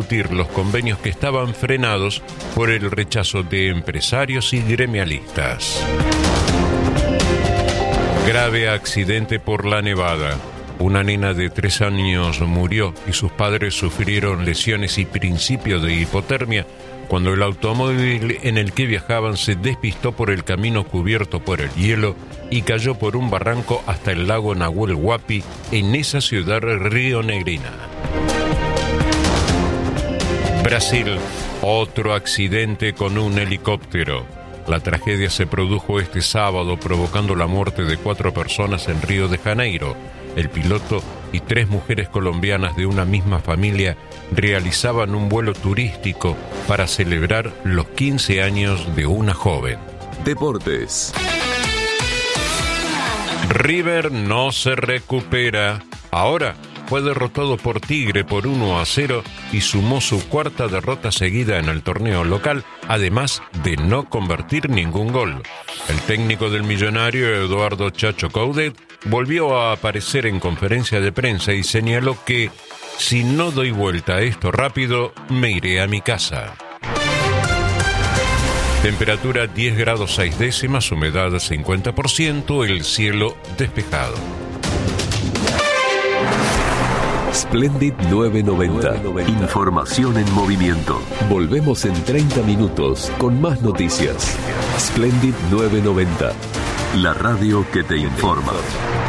discutir los convenios que estaban frenados por el rechazo de empresarios y gremialistas. Grave accidente por la Nevada. Una nena de 3 años murió y sus padres sufrieron lesiones y principio de hipotermia cuando el automóvil en el que viajaban se despistó por el camino cubierto por el hielo y cayó por un barranco hasta el lago Nahuel Huapi en esa ciudad rionegrina. Brasil, otro accidente con un helicóptero. La tragedia se produjo este sábado provocando la muerte de 4 personas en Río de Janeiro. El piloto y 3 mujeres colombianas de una misma familia realizaban un vuelo turístico para celebrar los 15 años de una joven. Deportes. River no se recupera. Ahora fue derrotado por Tigre por 1-0 y sumó su 4ª derrota seguida en el torneo local, además de no convertir ningún gol. El técnico del Millonario, Eduardo Chacho Coudet, volvió a aparecer en conferencia de prensa y señaló que si no doy vuelta a esto rápido, me iré a mi casa. Temperatura 10 grados 6 décimas, humedad 50%, el cielo despejado. Splendid 990. Información en movimiento. Volvemos en 30 minutos con más noticias. Splendid 990. La radio que te informa.